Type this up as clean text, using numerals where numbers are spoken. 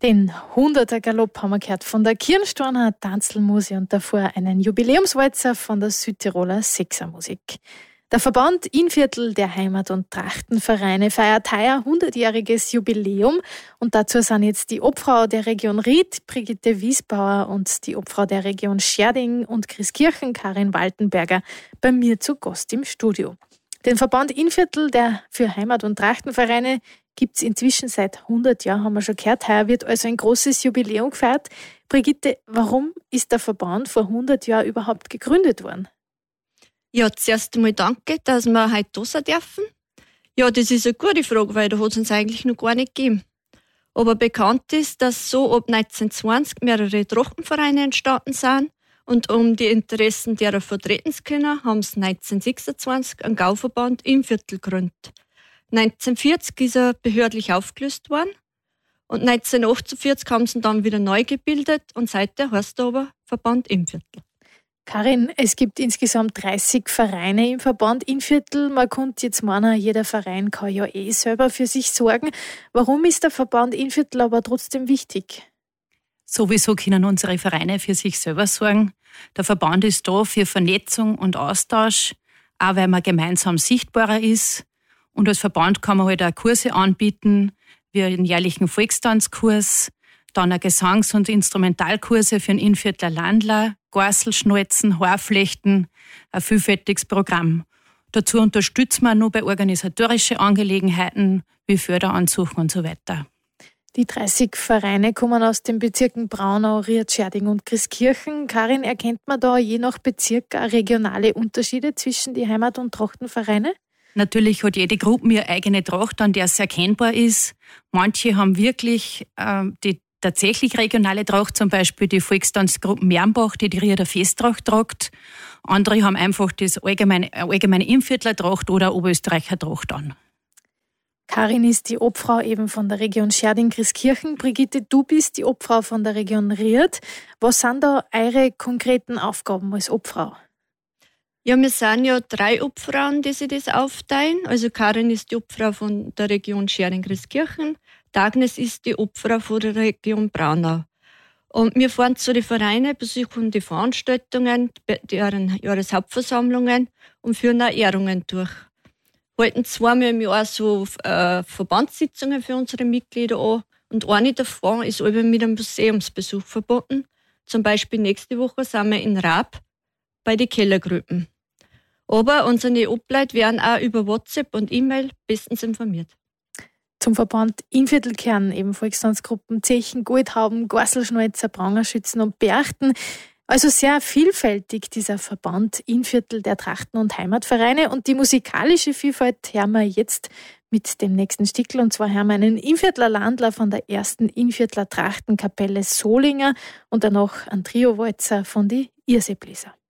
Den 100er Galopp haben wir gehört von der Kirnstorner Tanzelmusik und davor einen Jubiläumswalzer von der Südtiroler Sechsermusik. Der Verband Innviertel der Heimat- und Trachtenvereine feiert heuer 100-jähriges Jubiläum und dazu sind jetzt die Obfrau der Region Ried, Brigitte Wiesbauer, und die Obfrau der Region Scherding und Christkirchen, Karin Waltenberger, bei mir zu Gast im Studio. Den Verband Innviertel der für Heimat- und Trachtenvereine gibt es inzwischen seit 100 Jahren, haben wir schon gehört. Heuer wird also ein großes Jubiläum gefeiert. Brigitte, warum ist der Verband vor 100 Jahren überhaupt gegründet worden? Ja, zuerst einmal danke, dass wir heute da sein dürfen. Ja, das ist eine gute Frage, weil da hat es uns eigentlich noch gar nicht gegeben. Aber bekannt ist, dass so ab 1920 mehrere Trachtenvereine entstanden sind. Und um die Interessen derer vertreten zu können, haben sie 1926 einen Gauverband Innviertel gegründet. 1940 ist er behördlich aufgelöst worden und 1948 haben sie ihn dann wieder neu gebildet und seither heißt er aber Verband Innviertel. Karin, es gibt insgesamt 30 Vereine im Verband Innviertel. Man könnte jetzt meinen, jeder Verein kann ja selber für sich sorgen. Warum ist der Verband Innviertel aber trotzdem wichtig? Sowieso können unsere Vereine für sich selber sorgen. Der Verband ist da für Vernetzung und Austausch, auch weil man gemeinsam sichtbarer ist. Und als Verband kann man halt auch Kurse anbieten, wie einen jährlichen Volkstanzkurs, dann auch Gesangs- und Instrumentalkurse für einen Innviertler Landler, Gorselschnalzen, Haarflechten, ein vielfältiges Programm. Dazu unterstützen wir nur bei organisatorischen Angelegenheiten wie Förderansuchen und so weiter. Die 30 Vereine kommen aus den Bezirken Braunau, Ried, Scherding und Christkirchen. Karin, erkennt man da je nach Bezirk auch regionale Unterschiede zwischen die Heimat- und Trachtenvereine? Natürlich hat jede Gruppe ihre eigene Tracht, an der es erkennbar ist. Manche haben wirklich die tatsächlich regionale Tracht, zum Beispiel die Volkstanzgruppe Mernbach, die Rieder Festtracht tragt. Andere haben einfach das allgemeine Innviertler Tracht oder Oberösterreicher Tracht an. Karin ist die Obfrau eben von der Region Scherding-Christkirchen. Brigitte, du bist die Obfrau von der Region Ried. Was sind da eure konkreten Aufgaben als Obfrau? Ja, wir sind ja 3 Obfrauen, die sich das aufteilen. Also Karin ist die Obfrau von der Region Scherding-Christkirchen. Agnes ist die Obfrau von der Region Braunau. Und wir fahren zu den Vereinen, besuchen die Veranstaltungen, deren Jahreshauptversammlungen und führen auch Ehrungen durch. Halten 2-mal im Jahr so Verbandssitzungen für unsere Mitglieder an. Und eine davon ist eben mit einem Museumsbesuch verbunden. Zum Beispiel nächste Woche sind wir in Raab bei den Kellergruppen. Aber unsere Obleute werden auch über WhatsApp und E-Mail bestens informiert. Zum Verband Innviertel kehren eben Volkstanzgruppen Zechen, Goldhauben, Gorselschnalzer, Prangerschützen und Berchten. Also sehr vielfältig dieser Verband Innviertel der Trachten- und Heimatvereine. Und die musikalische Vielfalt hören wir jetzt mit dem nächsten Stickel. Und zwar hören wir einen Innviertler Landler von der ersten Innviertler Trachtenkapelle Solinger und danach einen Trio-Walzer von die Irseebläser.